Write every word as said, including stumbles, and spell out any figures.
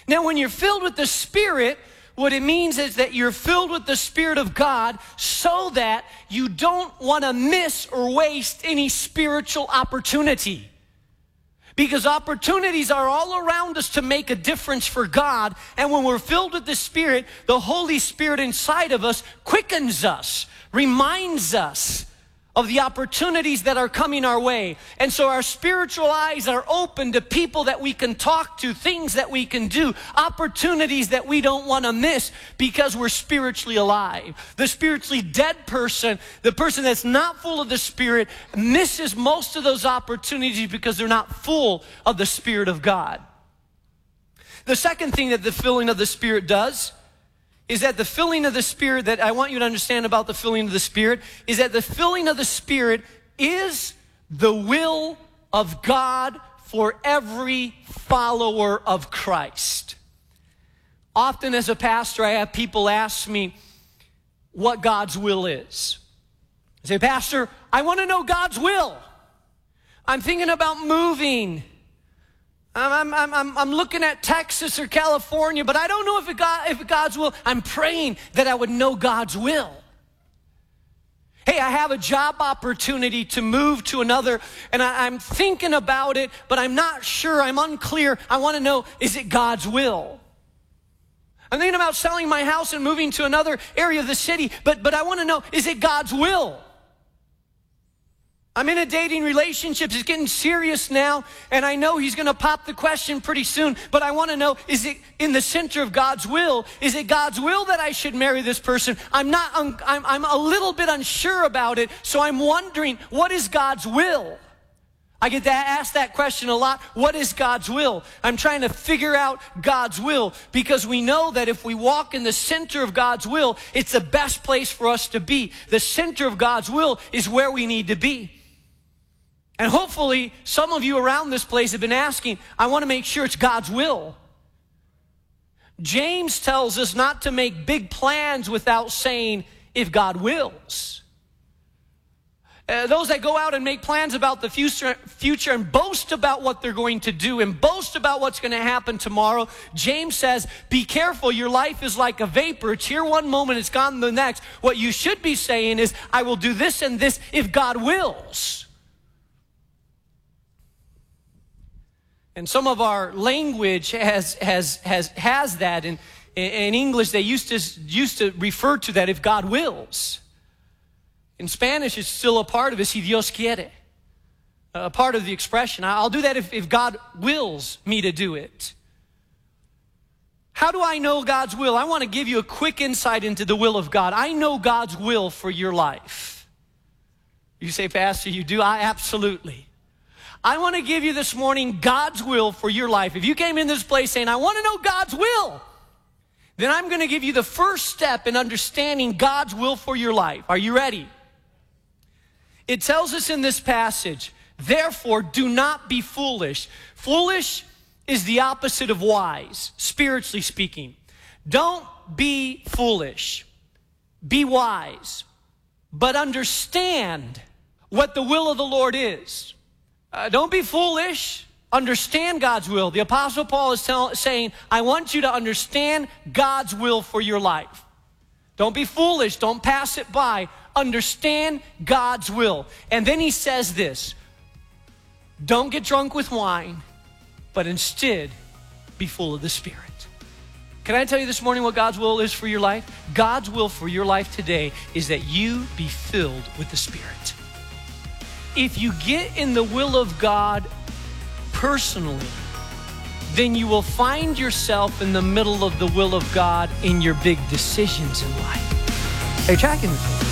Now, when you're filled with the Spirit, what it means is that you're filled with the Spirit of God so that you don't want to miss or waste any spiritual opportunity. Because opportunities are all around us to make a difference for God. And when we're filled with the Spirit, the Holy Spirit inside of us quickens us, reminds us of the opportunities that are coming our way. And so our spiritual eyes are open to people that we can talk to, things that we can do, opportunities that we don't want to miss because we're spiritually alive. The spiritually dead person, the person that's not full of the Spirit, misses most of those opportunities because they're not full of the Spirit of God. The second thing that the filling of the Spirit does is that the filling of the Spirit, that I want you to understand about the filling of the Spirit, is that the filling of the Spirit is the will of God for every follower of Christ. Often as a pastor, I have people ask me what God's will is. I say, Pastor, I want to know God's will. I'm thinking about moving. I'm, I'm, I'm, I'm looking at Texas or California, but I don't know if, it God, if it God's will. I'm praying that I would know God's will. Hey, I have a job opportunity to move to another, and I, I'm thinking about it, but I'm not sure. I'm unclear. I want to know, is it God's will? I'm thinking about selling my house and moving to another area of the city, but, but I want to know, is it God's will? I'm in a dating relationship. It's getting serious now, and I know he's going to pop the question pretty soon, but I want to know, is it in the center of God's will? Is it God's will that I should marry this person? I'm not, I'm, I'm a little bit unsure about it, so I'm wondering, what is God's will? I get to ask that question a lot. What is God's will? I'm trying to figure out God's will, because we know that if we walk in the center of God's will, it's the best place for us to be. The center of God's will is where we need to be. And hopefully, some of you around this place have been asking, I want to make sure it's God's will. James tells us not to make big plans without saying, if God wills. Uh, those that go out and make plans about the future, future and boast about what they're going to do and boast about what's going to happen tomorrow, James says, be careful. Your life is like a vapor. It's here one moment, it's gone the next. What you should be saying is, I will do this and this if God wills. And some of our language has has has has that. In, in English, they used to used to refer to that, if God wills. In Spanish, it's still a part of it, si Dios quiere. A part of the expression. I'll do that if, if God wills me to do it. How do I know God's will? I want to give you a quick insight into the will of God. I know God's will for your life. You say, Pastor, you do? I absolutely. I want to give you this morning God's will for your life. If you came in this place saying, I want to know God's will, then I'm going to give you the first step in understanding God's will for your life. Are you ready? It tells us in this passage, therefore, do not be foolish. Foolish is the opposite of wise, spiritually speaking. Don't be foolish. Be wise. But understand what the will of the Lord is. Uh, don't be foolish. Understand God's will. The Apostle Paul is tell, saying, I want you to understand God's will for your life. Don't be foolish. Don't pass it by. Understand God's will. And then he says this, don't get drunk with wine, but instead be full of the Spirit. Can I tell you this morning what God's will is for your life? God's will for your life today is that you be filled with the Spirit. If you get in the will of God personally, then you will find yourself in the middle of the will of God in your big decisions in life. Are you tracking with me?